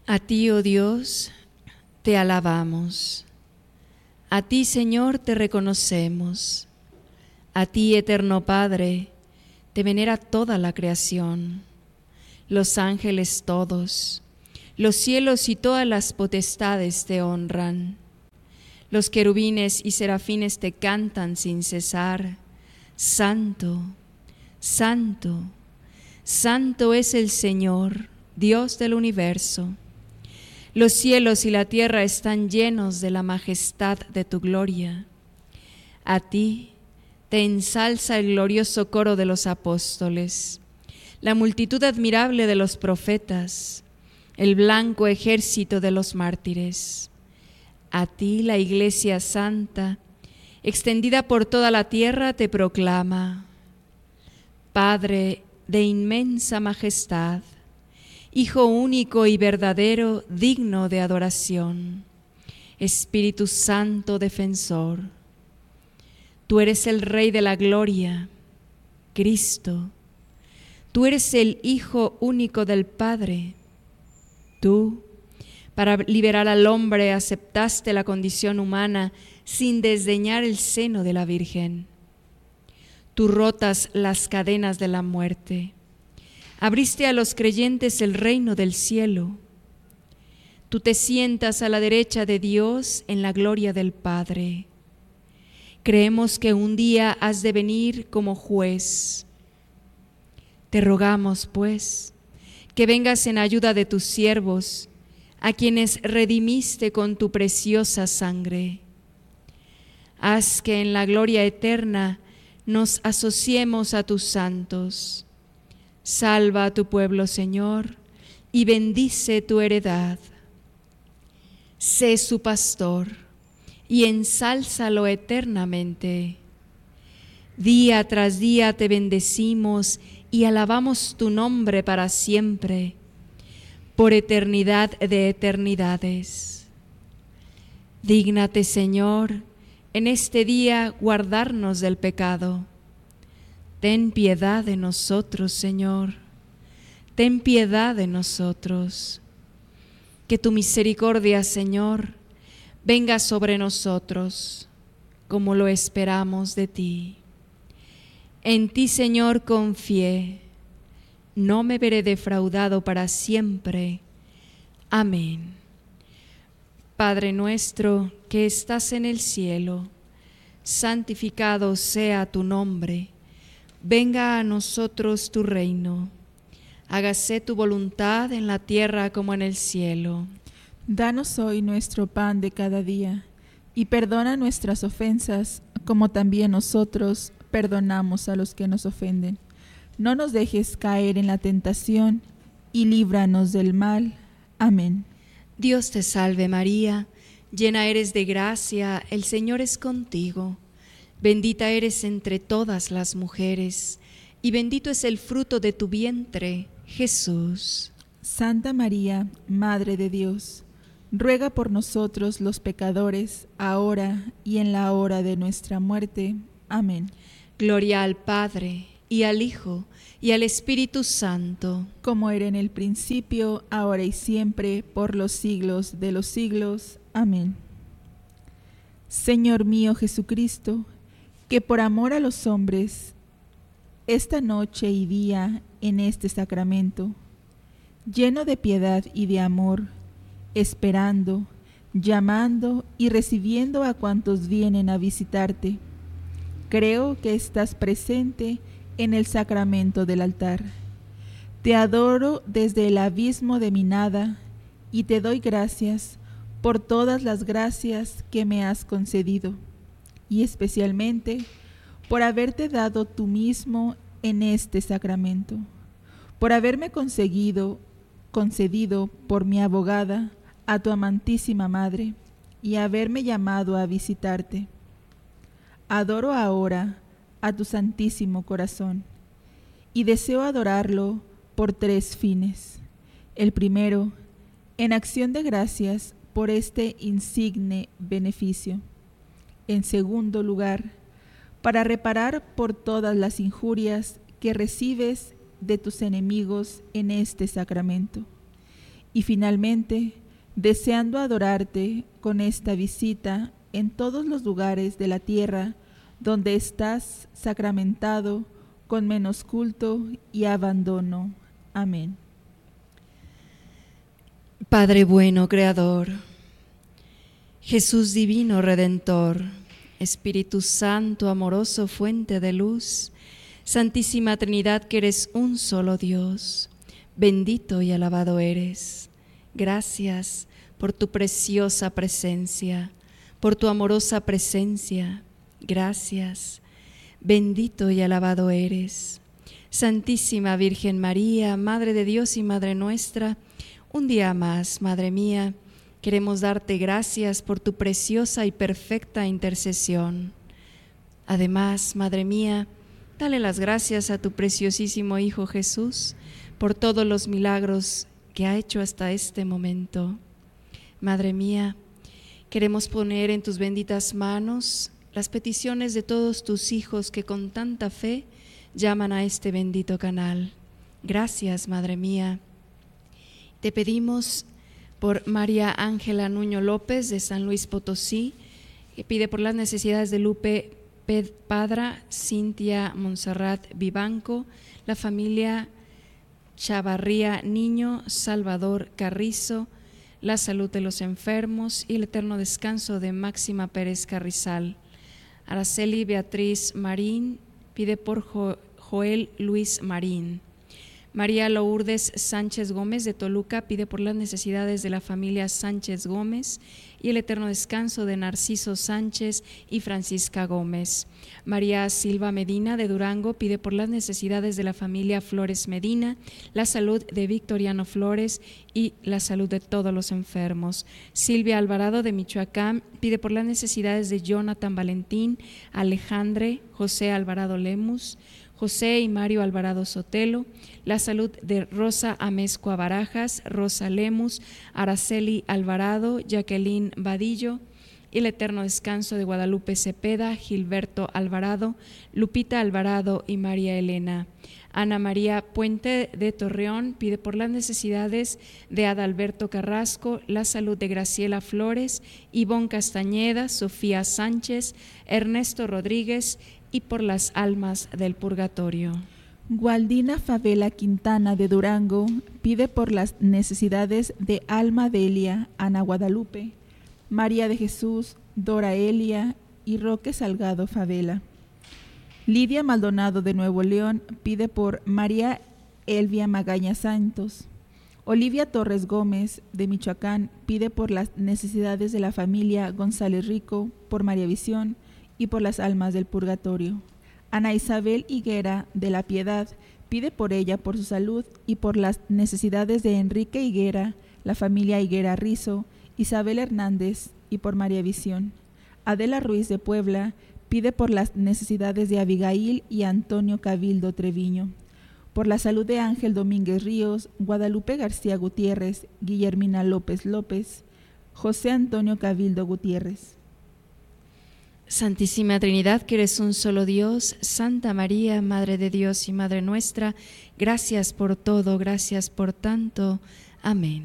A ti, oh Dios, te alabamos. A ti, Señor, te reconocemos. A ti, eterno Padre, te venera toda la creación, los ángeles todos, los cielos y todas las potestades te honran. Los querubines y serafines te cantan sin cesar. Santo, santo, santo es el Señor, Dios del universo. Los cielos y la tierra están llenos de la majestad de tu gloria. A ti te ensalza el glorioso coro de los apóstoles, la multitud admirable de los profetas, el blanco ejército de los mártires. A ti la Iglesia Santa, extendida por toda la tierra, te proclama: Padre de inmensa majestad, Hijo único y verdadero, digno de adoración, Espíritu Santo defensor. Tú eres el Rey de la gloria, Cristo. Tú eres el Hijo único del Padre. Tú, para liberar al hombre, aceptaste la condición humana sin desdeñar el seno de la Virgen. Tú rotas las cadenas de la muerte. Abriste a los creyentes el reino del cielo. Tú te sientas a la derecha de Dios en la gloria del Padre. Creemos que un día has de venir como juez. Te rogamos, pues, que vengas en ayuda de tus siervos, a quienes redimiste con tu preciosa sangre. Haz que en la gloria eterna nos asociemos a tus santos. Salva a tu pueblo, Señor, y bendice tu heredad. Sé su pastor y ensálzalo eternamente. Día tras día te bendecimos y alabamos tu nombre para siempre, por eternidad de eternidades. Dígnate, Señor, en este día guardarnos del pecado. Ten piedad de nosotros, Señor. Ten piedad de nosotros. Que tu misericordia, Señor, venga sobre nosotros, como lo esperamos de ti. En ti, Señor, confié. No me veré defraudado para siempre. Amén. Padre nuestro que estás en el cielo, santificado sea tu nombre. Venga a nosotros tu reino. Hágase tu voluntad en la tierra como en el cielo. Danos hoy nuestro pan de cada día, y perdona nuestras ofensas, como también nosotros perdonamos a los que nos ofenden. No nos dejes caer en la tentación, y líbranos del mal. Amén. Dios te salve María, llena eres de gracia, el Señor es contigo. Bendita eres entre todas las mujeres, y bendito es el fruto de tu vientre, Jesús. Santa María, Madre de Dios, ruega por nosotros los pecadores, ahora y en la hora de nuestra muerte. Amén. Gloria al Padre, y al Hijo, y al Espíritu Santo. Como era en el principio, ahora y siempre, por los siglos de los siglos. Amén. Señor mío Jesucristo, que por amor a los hombres, esta noche y día en este sacramento, lleno de piedad y de amor, esperando, llamando y recibiendo a cuantos vienen a visitarte, creo que estás presente en el sacramento del altar. Te adoro desde el abismo de mi nada y te doy gracias por todas las gracias que me has concedido, y especialmente por haberte dado tú mismo en este sacramento, por haberme concedido por mi abogada a tu amantísima Madre y haberme llamado a visitarte. Adoro ahora a tu Santísimo Corazón y deseo adorarlo por 3 fines. El primero, en acción de gracias por este insigne beneficio. En segundo lugar, para reparar por todas las injurias que recibes de tus enemigos en este sacramento. Y finalmente, deseando adorarte con esta visita en todos los lugares de la tierra donde estás sacramentado con menos culto y abandono. Amén. Padre bueno, Creador, Jesús divino Redentor, Espíritu Santo, amoroso, fuente de luz, Santísima Trinidad, que eres un solo Dios, bendito y alabado eres. Gracias por tu preciosa presencia, por tu amorosa presencia. Gracias, bendito y alabado eres. Santísima Virgen María, Madre de Dios y Madre nuestra, un día más, Madre mía, queremos darte gracias por tu preciosa y perfecta intercesión. Además, Madre mía, dale las gracias a tu preciosísimo Hijo Jesús por todos los milagros que ha hecho hasta este momento. Madre mía, queremos poner en tus benditas manos las peticiones de todos tus hijos que con tanta fe llaman a este bendito canal. Gracias, Madre mía. Te pedimos por María Ángela Nuño López de San Luis Potosí, que pide por las necesidades de Lupe Padra, Cintia Montserrat Vivanco, la familia Chavarría Niño, Salvador Carrizo, la salud de los enfermos y el eterno descanso de Máxima Pérez Carrizal. Araceli Beatriz Marín pide por Joel Luis Marín. María Lourdes Sánchez Gómez de Toluca pide por las necesidades de la familia Sánchez Gómez y el eterno descanso de Narciso Sánchez y Francisca Gómez. María Silva Medina de Durango pide por las necesidades de la familia Flores Medina, la salud de Victoriano Flores y la salud de todos los enfermos. Silvia Alvarado de Michoacán pide por las necesidades de Jonathan Valentín, Alejandre, José Alvarado Lemus, José y Mario Alvarado Sotelo, la salud de Rosa Amezcua Barajas, Rosa Lemus, Araceli Alvarado, Jacqueline Vadillo y el eterno descanso de Guadalupe Cepeda, Gilberto Alvarado, Lupita Alvarado y María Elena. Ana María Puente de Torreón pide por las necesidades de Adalberto Carrasco, la salud de Graciela Flores, Ivonne Castañeda, Sofía Sánchez, Ernesto Rodríguez y por las almas del purgatorio. Gualdina Favela Quintana de Durango pide por las necesidades de Alma Delia, Ana Guadalupe, María de Jesús, Dora Elia y Roque Salgado Favela. Lidia Maldonado de Nuevo León pide por María Elvia Magaña Santos. Olivia Torres Gómez de Michoacán pide por las necesidades de la familia González Rico, por María Visión y por las almas del purgatorio. Ana Isabel Higuera de La Piedad pide por ella, por su salud y por las necesidades de Enrique Higuera, la familia Higuera Rizo, Isabel Hernández y por María Visión. Adela Ruiz de Puebla pide por las necesidades de Abigail y Antonio Cabildo Treviño. Por la salud de Ángel Domínguez Ríos, Guadalupe García Gutiérrez, Guillermina López López, José Antonio Cabildo Gutiérrez. Santísima Trinidad, que eres un solo Dios, Santa María, Madre de Dios y Madre nuestra, gracias por todo, gracias por tanto. Amén.